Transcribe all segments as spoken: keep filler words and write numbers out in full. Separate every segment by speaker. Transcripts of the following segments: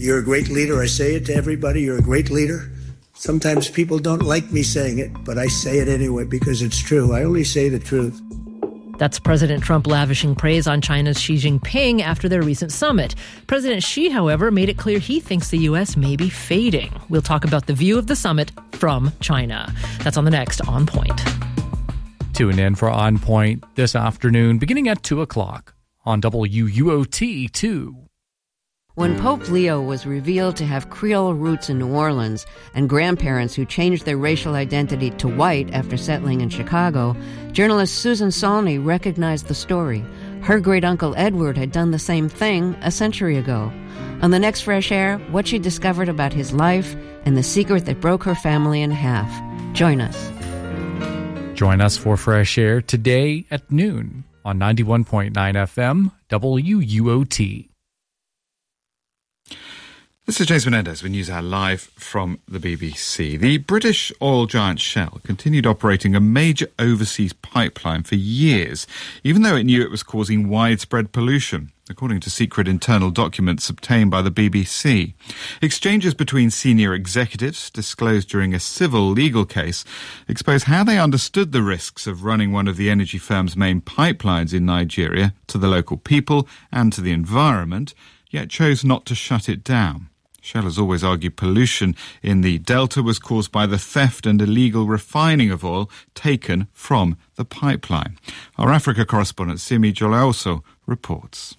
Speaker 1: You're a great leader. I say it to everybody. You're a great leader. Sometimes people don't like me saying it, but I say it anyway because it's true. I only say the truth.
Speaker 2: That's President Trump lavishing praise on China's Xi Jinping after their recent summit. President Xi, however, made it clear he thinks the U S may be fading. We'll talk about the view of the summit from China. That's on the next On Point.
Speaker 3: Tune in for On Point this afternoon, beginning at two o'clock on W U O T two.
Speaker 4: When Pope Leo was revealed to have Creole roots in New Orleans and grandparents who changed their racial identity to white after settling in Chicago, journalist Susan Saulney recognized the story. Her great-uncle Edward had done the same thing a century ago. On the next Fresh Air, what she discovered about his life and the secret that broke her family in half. Join us.
Speaker 3: Join us for Fresh Air today at noon on ninety-one point nine F M, W U O T.
Speaker 5: This is James Menendez with NewsHour live from the B B C. The British oil giant Shell continued operating a major overseas pipeline for years, even though it knew it was causing widespread pollution, according to secret internal documents obtained by the B B C. Exchanges between senior executives, disclosed during a civil legal case, expose how they understood the risks of running one of the energy firm's main pipelines in Nigeria to the local people and to the environment, yet chose not to shut it down. Shell has always argued pollution in the Delta was caused by the theft and illegal refining of oil taken from the pipeline. Our Africa correspondent Simi Jolaoso reports.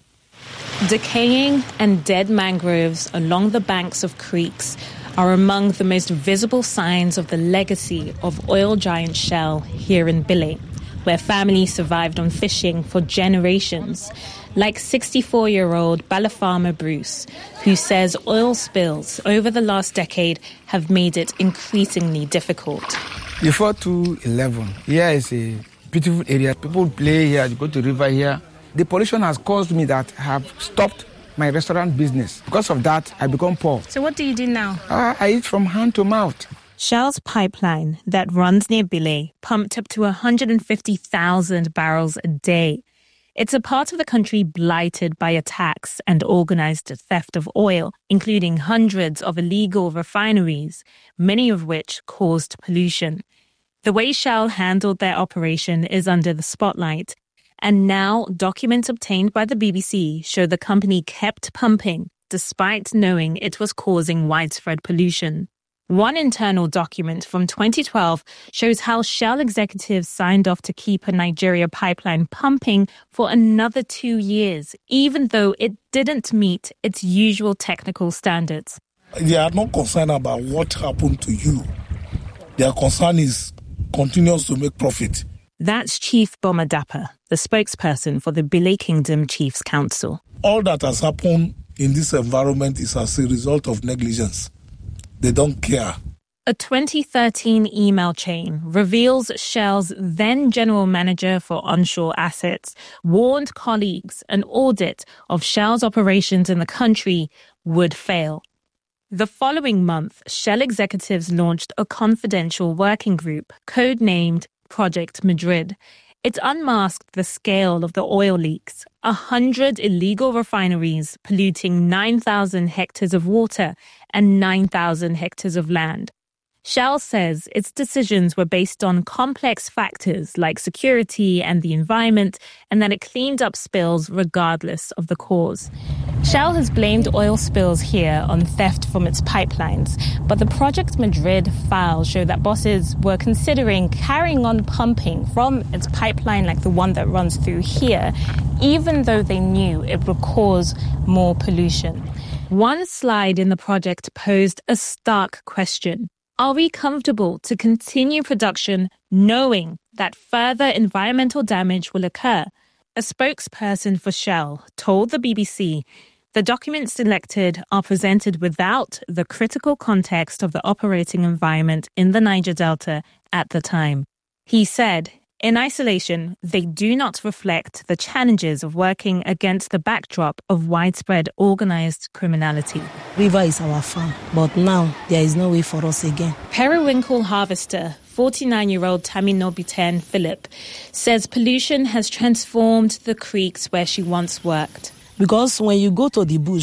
Speaker 6: Decaying and dead mangroves along the banks of creeks are among the most visible signs of the legacy of oil giant Shell here in Billey, where families survived on fishing for generations, like sixty-four-year-old Balafama Bruce, who says oil spills over the last decade have made it increasingly difficult.
Speaker 7: Before two eleven, here is a beautiful area. People play here, you go to the river here. The pollution has caused me that I have stopped my restaurant business. Because of that, I become poor.
Speaker 6: So what do you do now?
Speaker 7: Uh, I eat from hand to mouth.
Speaker 6: Shell's pipeline that runs near Billey pumped up to one hundred fifty thousand barrels a day. It's a part of the country blighted by attacks and organized theft of oil, including hundreds of illegal refineries, many of which caused pollution. The way Shell handled their operation is under the spotlight. And now documents obtained by the B B C show the company kept pumping despite knowing it was causing widespread pollution. One internal document from twenty twelve shows how Shell executives signed off to keep a Nigeria pipeline pumping for another two years, even though it didn't meet its usual technical standards.
Speaker 8: They are not concerned about what happened to you. Their concern is continues to make profit.
Speaker 6: That's Chief Bomadapa, the spokesperson for the Billey Kingdom Chiefs Council.
Speaker 8: All that has happened in this environment is as a result of negligence. They don't care.
Speaker 6: A twenty thirteen email chain reveals Shell's then general manager for onshore assets warned colleagues an audit of Shell's operations in the country would fail. The following month, Shell executives launched a confidential working group codenamed Project Madrid. It unmasked the scale of the oil leaks, a hundred illegal refineries polluting nine thousand hectares of water and nine thousand hectares of land. Shell says its decisions were based on complex factors like security and the environment, and that it cleaned up spills regardless of the cause. Shell has blamed oil spills here on theft from its pipelines, but the Project Madrid files show that bosses were considering carrying on pumping from its pipeline like the one that runs through here, even though they knew it would cause more pollution. One slide in the project posed a stark question. Are we comfortable to continue production knowing that further environmental damage will occur? A spokesperson for Shell told the B B C the documents selected are presented without the critical context of the operating environment in the Niger Delta at the time. He said, in isolation, they do not reflect the challenges of working against the backdrop of widespread organized criminality.
Speaker 9: River is our farm, but now there is no way for us again.
Speaker 6: Periwinkle harvester, forty-nine-year-old Taminobiten Philip, says pollution has transformed the creeks where she once worked.
Speaker 9: Because when you go to the bush, you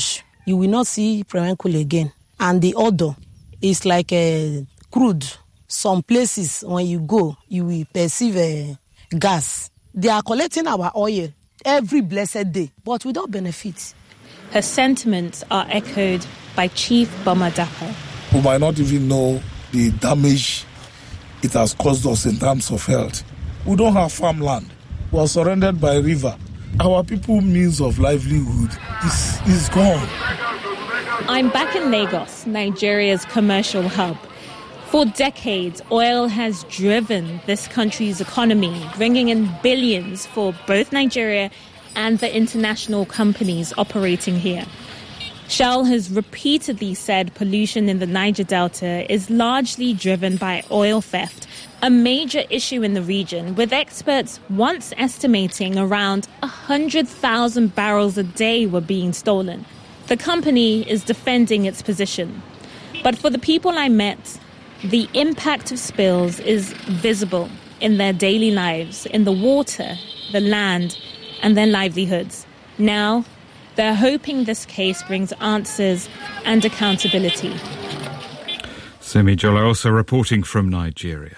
Speaker 9: you will not see Premenkul again. And the odor is like a crude. Some places, when you go, you will perceive a gas. They are collecting our oil every blessed day, but without benefit.
Speaker 6: Her sentiments are echoed by Chief Bomadapa.
Speaker 8: We might not even know the damage it has caused us in terms of health. We don't have farmland. We are surrounded by a river. Our people's means of livelihood is, is gone.
Speaker 6: I'm back in Lagos, Nigeria's commercial hub. For decades, oil has driven this country's economy, bringing in billions for both Nigeria and the international companies operating here. Shell has repeatedly said pollution in the Niger Delta is largely driven by oil theft, a major issue in the region, with experts once estimating around one hundred thousand barrels a day were being stolen. The company is defending its position. But for the people I met, the impact of spills is visible in their daily lives, in the water, the land, and their livelihoods. Now, they're hoping this case brings answers and accountability.
Speaker 5: Simi Jola also reporting from Nigeria.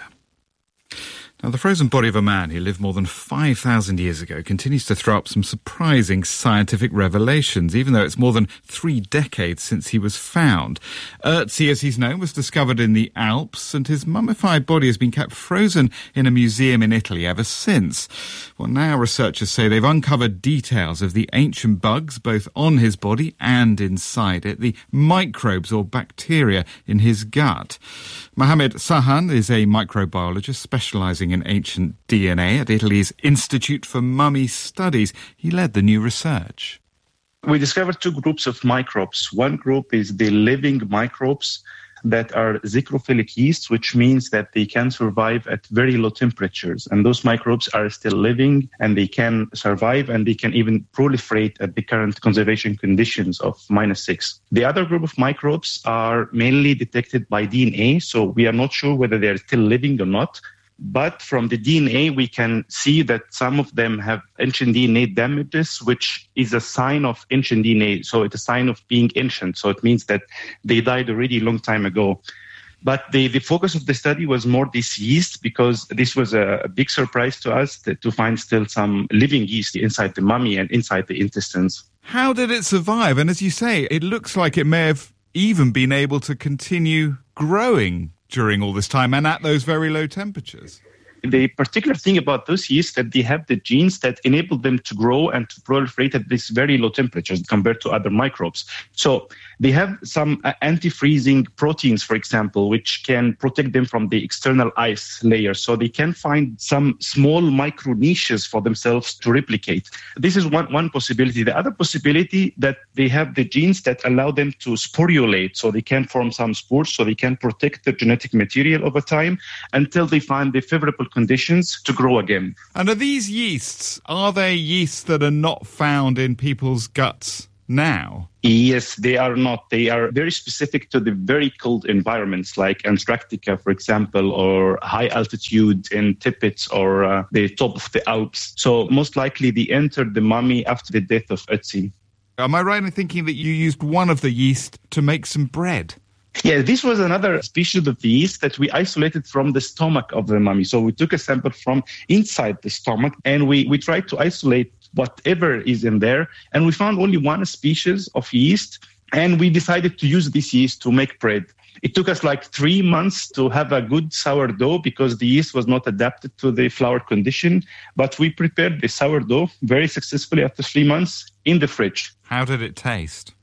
Speaker 5: Now, the frozen body of a man who lived more than five thousand years ago continues to throw up some surprising scientific revelations, even though it's more than three decades since he was found. Ötzi, as he's known, was discovered in the Alps, and his mummified body has been kept frozen in a museum in Italy ever since. Well, now researchers say they've uncovered details of the ancient bugs, both on his body and inside it, the microbes or bacteria in his gut. Mohamed Sahan is a microbiologist specialising in ancient D N A at Italy's Institute for Mummy Studies. He led the new research.
Speaker 10: We discovered two groups of microbes. One group is the living microbes that are zikrophilic yeast, which means that they can survive at very low temperatures. And those microbes are still living, and they can survive, and they can even proliferate at the current conservation conditions of minus six. The other group of microbes are mainly detected by D N A, so we are not sure whether they're still living or not. But from the D N A, we can see that some of them have ancient D N A damages, which is a sign of ancient D N A. So it's a sign of being ancient. So it means that they died already a long time ago. But the, the focus of the study was more this yeast, because this was a, a big surprise to us to, to find still some living yeast inside the mummy and inside the intestines.
Speaker 5: How did it survive? And as you say, it looks like it may have even been able to continue growing during all this time and at those very low temperatures.
Speaker 10: The particular thing about those yeast that they have the genes that enable them to grow and to proliferate at these very low temperatures compared to other microbes. So they have some uh, anti-freezing proteins, for example, which can protect them from the external ice layer. So they can find some small micro niches for themselves to replicate. This is one, one possibility. The other possibility that they have the genes that allow them to sporulate. So they can form some spores, so they can protect the genetic material over time until they find the favorable conditions to grow again.
Speaker 5: And are these yeasts, are they yeasts that are not found in people's guts now?
Speaker 10: Yes, they are not. They are very specific to the very cold environments like Antarctica, for example, or high altitude in Tibet or uh, the top of the Alps. So most likely they entered the mummy after the death of Ötzi.
Speaker 5: Am I right in thinking that you used one of the yeast to make some bread?
Speaker 10: Yeah, this was another species of yeast that we isolated from the stomach of the mummy. So we took a sample from inside the stomach and we, we tried to isolate whatever is in there. And we found only one species of yeast. And we decided to use this yeast to make bread. It took us like three months to have a good sourdough because the yeast was not adapted to the flour condition. But we prepared the sourdough very successfully after three months in the fridge.
Speaker 5: How did it taste?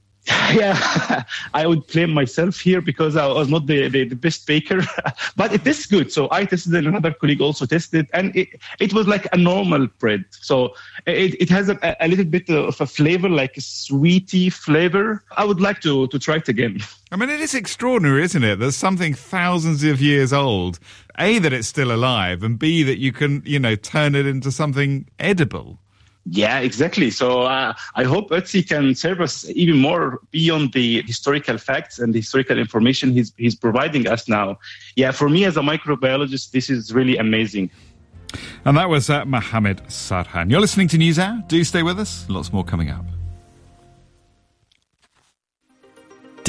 Speaker 10: Yeah, I would blame myself here because I was not the, the, the best baker, but it is good. So I tested it, another colleague also tested, and it, it was like a normal bread. So it, it has a, a little bit of a flavor, like a sweety flavor. I would like to, to try it again.
Speaker 5: I mean, it is extraordinary, isn't it? There's something thousands of years old. A, that it's still alive, and B, that you can, you know, turn it into something edible.
Speaker 10: Yeah, exactly. So uh, I hope Ötzi can serve us even more beyond the historical facts and the historical information he's, he's providing us now. Yeah, for me as a microbiologist, this is really amazing.
Speaker 5: And that was uh, Mohamed Sarhan. You're listening to NewsHour. Do stay with us. Lots more coming up.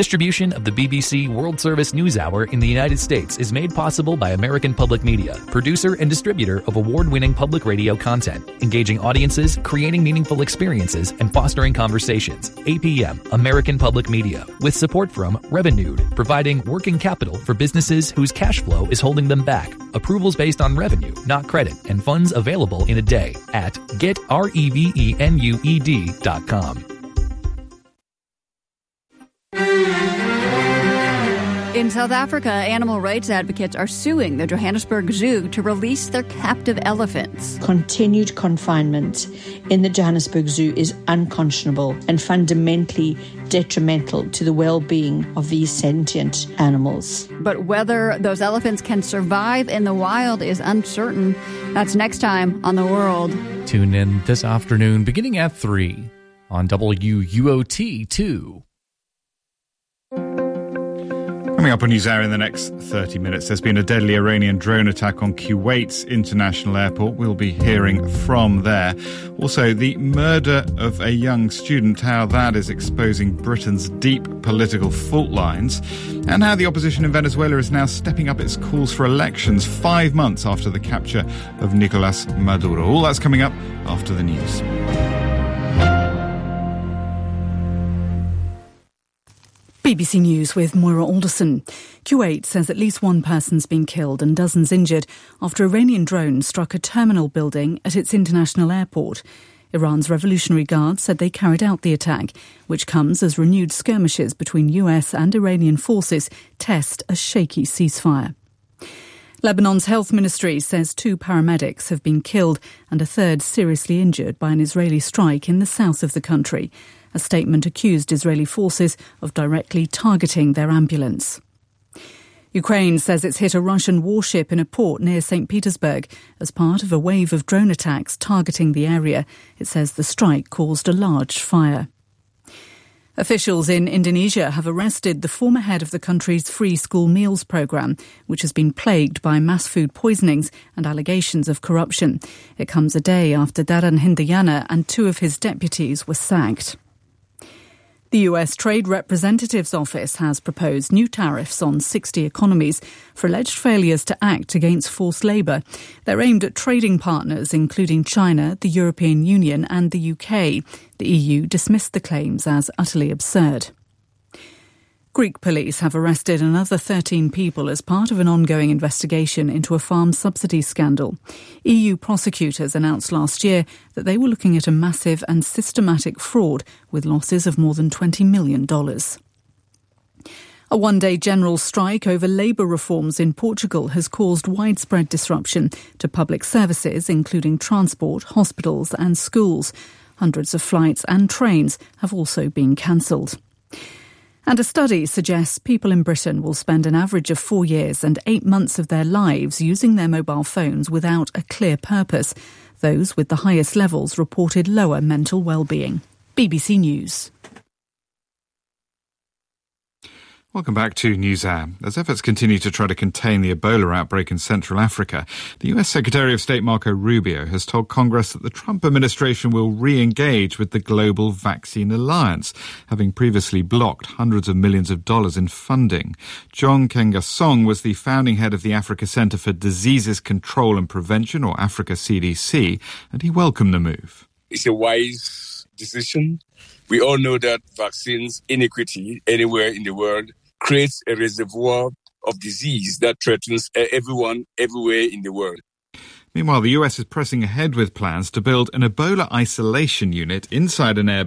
Speaker 11: Distribution of the B B C World Service News Hour in the United States is made possible by American Public Media, producer and distributor of award-winning public radio content, engaging audiences, creating meaningful experiences, and fostering conversations. A P M, American Public Media, with support from Revenued, providing working capital for businesses whose cash flow is holding them back. Approvals based on revenue, not credit, and funds available in a day at get revenued dot com.
Speaker 12: In South Africa, animal rights advocates are suing the Johannesburg Zoo to release their captive elephants.
Speaker 13: Continued confinement in the Johannesburg Zoo is unconscionable and fundamentally detrimental to the well-being of these sentient animals.
Speaker 12: But whether those elephants can survive in the wild is uncertain. That's next time on The World.
Speaker 3: Tune in this afternoon beginning at three on W U O T two.
Speaker 5: Coming up on NewsHour in the next thirty minutes, there's been a deadly Iranian drone attack on Kuwait's international airport. We'll be hearing from there. Also, the murder of a young student, how that is exposing Britain's deep political fault lines, and how the opposition in Venezuela is now stepping up its calls for elections five months after the capture of Nicolas Maduro. All that's coming up after the news.
Speaker 14: B B C News with Moira Alderson. Kuwait says at least one person's been killed and dozens injured after Iranian drones struck a terminal building at its international airport. Iran's Revolutionary Guard said they carried out the attack, which comes as renewed skirmishes between U S and Iranian forces test a shaky ceasefire. Lebanon's health ministry says two paramedics have been killed and a third seriously injured by an Israeli strike in the south of the country. A statement accused Israeli forces of directly targeting their ambulance. Ukraine says it's hit a Russian warship in a port near Saint Petersburg as part of a wave of drone attacks targeting the area. It says the strike caused a large fire. Officials in Indonesia have arrested the former head of the country's free school meals programme, which has been plagued by mass food poisonings and allegations of corruption. It comes a day after Dadan Hindayana and two of his deputies were sacked. The U S Trade Representative's Office has proposed new tariffs on sixty economies for alleged failures to act against forced labour. They're aimed at trading partners, including China, the European Union and the U K. The E U dismissed the claims as utterly absurd. Greek police have arrested another thirteen people as part of an ongoing investigation into a farm subsidy scandal. E U prosecutors announced last year that they were looking at a massive and systematic fraud with losses of more than twenty million dollars. A one-day general strike over labour reforms in Portugal has caused widespread disruption to public services, including transport, hospitals and schools. Hundreds of flights and trains have also been cancelled. And a study suggests people in Britain will spend an average of four years and eight months of their lives using their mobile phones without a clear purpose. Those with the highest levels reported lower mental well-being. B B C News.
Speaker 5: Welcome back to NewsHour. As efforts continue to try to contain the Ebola outbreak in Central Africa, the U S Secretary of State Marco Rubio has told Congress that the Trump administration will re-engage with the Global Vaccine Alliance, having previously blocked hundreds of millions of dollars in funding. John Kengasong was the founding head of the Africa Center for Diseases Control and Prevention, or Africa C D C, and he welcomed the move.
Speaker 15: It's a wise decision. We all know that vaccines inequity anywhere in the world creates a reservoir of disease that threatens everyone, everywhere in the world.
Speaker 5: Meanwhile, the U S is pressing ahead with plans to build an Ebola isolation unit inside an air